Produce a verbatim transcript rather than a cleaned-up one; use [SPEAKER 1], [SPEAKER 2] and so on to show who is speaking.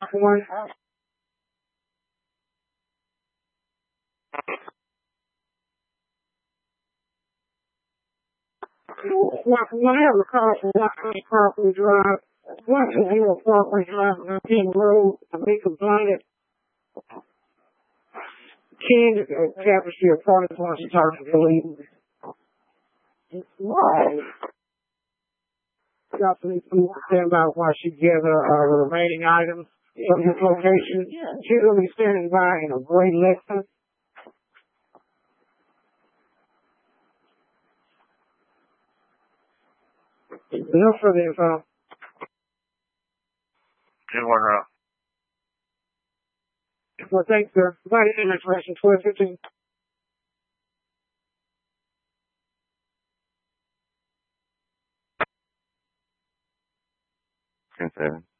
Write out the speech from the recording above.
[SPEAKER 1] One. When I have a car from Washington Parkway Drive, Washington Hill Parkway Drive, and I'm in the road, I make a blinded ten Tapestry Apartments once you talk to the lady. Why? Got some people stand by while she gather uh, the remaining items from this location. She's going to be standing by in a gray Lexus. No further info.
[SPEAKER 2] ten one route.
[SPEAKER 1] Well, thanks, sir. Provide any information, twelve fifteen.
[SPEAKER 2] ten seven.